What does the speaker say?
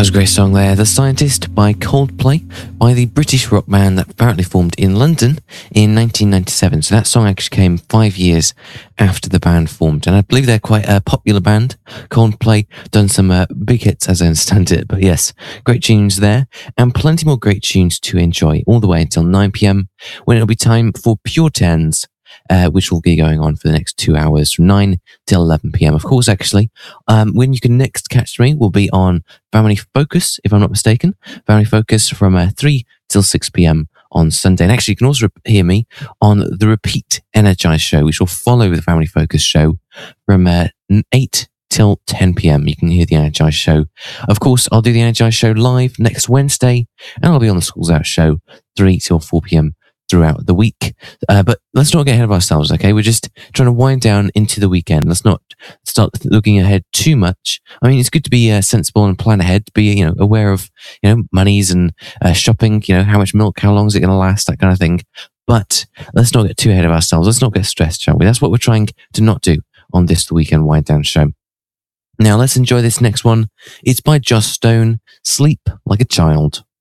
was a great song there. The Scientist by Coldplay, by the British rock band that apparently formed in London in 1997. So that song actually came 5 years after the band formed. And I believe they're quite a popular band. Coldplay done some big hits as I understand it. But yes, great tunes there. And plenty more great tunes to enjoy all the way until 9 p.m. when it'll be time for Pure Tens. Which will be going on for the next 2 hours from 9 till 11 p.m. Of course, actually, when you can next catch me will be on Family Focus, if I'm not mistaken. Family Focus from 3 till 6 p.m. on Sunday. And actually, you can also hear me on the Repeat Energize show, which will follow the Family Focus show from 8 till 10 p.m. You can hear the Energize show. Of course, I'll do the Energize show live next Wednesday, and I'll be on the Schools Out show 3 till 4 p.m. throughout the week. But let's not get ahead of ourselves, okay? We're just trying to wind down into the weekend. Let's not start looking ahead too much. I mean, it's good to be sensible and plan ahead, be, aware of, monies and shopping, how much milk, how long is it going to last, that kind of thing. But let's not get too ahead of ourselves. Let's not get stressed, shall we? That's what we're trying to not do on this The Weekend Wind Down show. Now, let's enjoy this next one. It's by Joss Stone, Sleep Like a Child.